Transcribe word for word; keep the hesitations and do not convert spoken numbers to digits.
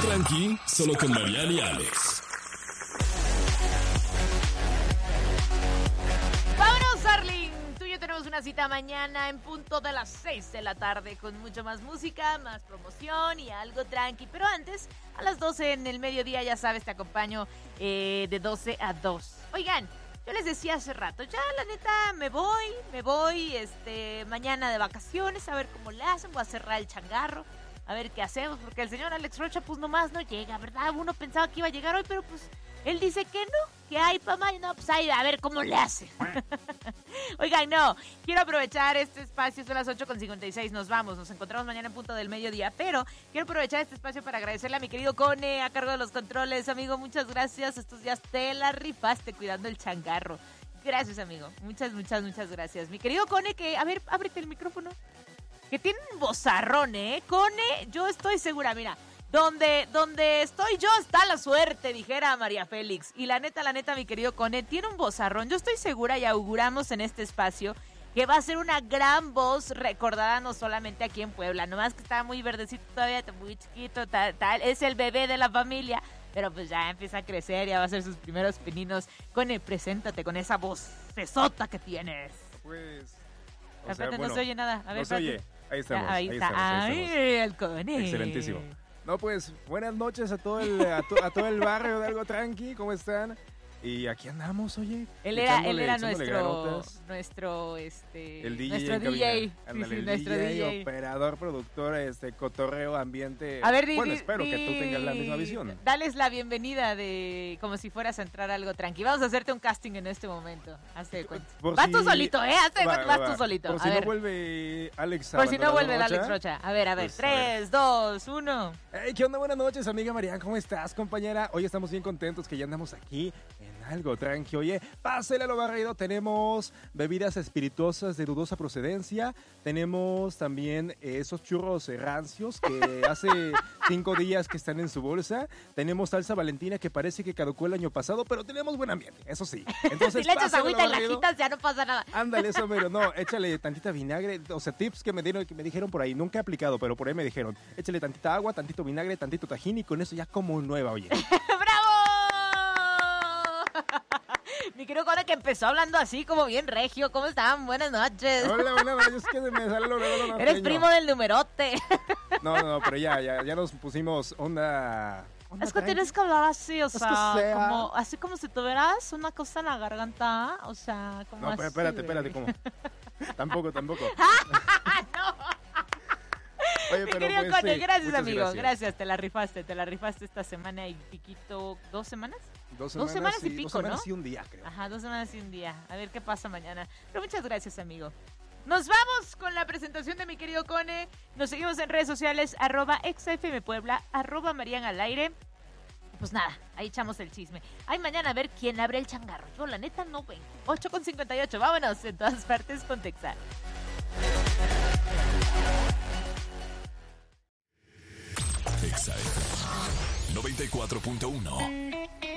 tranqui, solo con Mariana y Alex. ¡Vámonos, Arling! Tú y yo tenemos una cita mañana en punto de las seis de la tarde con mucho más música, más promoción y algo tranqui. Pero antes, a las doce en el mediodía, ya sabes, te acompaño eh, de doce a dos. Oigan, yo les decía hace rato, ya la neta me voy, me voy este mañana de vacaciones, a ver cómo le hacen, voy a cerrar el changarro, a ver qué hacemos, porque el señor Alex Rocha pues nomás no llega, ¿verdad? Uno pensaba que iba a llegar hoy, pero pues él dice que no, que hay pa' más, no, pues ahí a ver cómo le hace. Oigan, no, quiero aprovechar este espacio, son las ocho con cincuenta y seis, nos vamos, nos encontramos mañana en punto del mediodía, pero quiero aprovechar este espacio para agradecerle a mi querido Cone, a cargo de los controles. Amigo, muchas gracias, estos días te la rifaste cuidando el changarro. Gracias, amigo, muchas, muchas, muchas gracias. Mi querido Cone, que, a ver, ábrete el micrófono, que tiene un vozarrón, ¿eh? Cone, yo estoy segura, mira, Donde, donde estoy yo está la suerte, dijera María Félix. Y la neta, la neta, mi querido Cone, tiene un vozarrón. Yo estoy segura y auguramos en este espacio que va a ser una gran voz recordada no solamente aquí en Puebla. Nomás que está muy verdecito todavía, está muy chiquito, tal, tal. Es el bebé de la familia. Pero pues ya empieza a crecer, ya va a hacer sus primeros pininos. Cone, preséntate con esa voz cesota que tienes. Pues... O sea, bueno, no se oye nada. A ver, no se oye. Ahí estamos, ahí, ahí está. estamos, ahí Ay, estamos. el Cone. Excelentísimo. No, pues, buenas noches a todo el, a, to, a todo el barrio de Algo Tranqui, ¿cómo están? Y aquí andamos, oye. Él era, él echándole- era echándole nuestro, garotas. nuestro, este, El D J nuestro en D cabina. J, sí, Ándale, sí, el nuestro D J, D J. operador, productor, este, cotorreo, ambiente. A ver, di, bueno, di- espero que tú di- tengas la misma visión. Dales la bienvenida de como si fueras a entrar a Algo Tranqui. Vamos a hacerte un casting en este momento. Hazte de cuenta. Por Vas si- tú solito, ¿eh? Hazte de Va, cuenta, va, vas tú va. solito. Por a si ver, no vuelve Alex a por si no abandonar vuelve el la Alex Rocha. Rocha. A ver, a ver, Pues, a ver. tres, dos, uno. Hey, ¿qué onda? Buenas noches, amiga Mariana, ¿cómo estás, compañera? Hoy estamos bien contentos que ya andamos aquí en Algo Tranqui. Oye, pásale a lo barrido, tenemos bebidas espirituosas de dudosa procedencia, tenemos también esos churros rancios que hace cinco días que están en su bolsa, tenemos salsa valentina que parece que caducó el año pasado, pero tenemos buen ambiente, eso sí. Entonces, Si le echas pásale a lo agüita y la barrido. quitas, ya no pasa nada. Ándale, eso, pero no, échale tantita vinagre, o sea, tips que me dieron, que me dijeron por ahí, nunca he aplicado, pero por ahí me dijeron, échale tantita agua, tantito vinagre, tantito tajín y con eso ya como nueva, oye. ¡Bravo! Mi querido Cone, que empezó hablando así como bien regio. ¿Cómo están? Buenas noches. Hola, buenas noches, es que se me sale lo luego lo Eres norteño. primo del numerote. No, no, no, pero ya, ya, ya nos pusimos onda... onda Es que tranqui. tienes que hablar así, o Es que sea, sea. como, así como si tuvieras una cosa en la garganta, o sea, como No, así. pero espérate, güey. espérate, ¿cómo? Tampoco, tampoco. no. Oye, Mi pero querido pues, Cone, sí, gracias, muchas amigo, gracias. gracias, te la rifaste, te la rifaste esta semana y piquito, ¿dos semanas? Dos dos semanas y sí, pico, dos semanas ¿no? y un día, creo. Ajá, dos semanas y un día, a ver qué pasa mañana. Pero muchas gracias, amigo. Nos vamos con la presentación de mi querido Cone. Nos seguimos en redes sociales, arroba exafmpuebla, arroba Marian al aire. Pues nada, ahí echamos el chisme. Ay, mañana a ver quién abre el changarro. Yo, la neta, no vengo. ocho con cincuenta y ocho, vámonos en todas partes con Texas. Exa F M noventa y cuatro punto uno.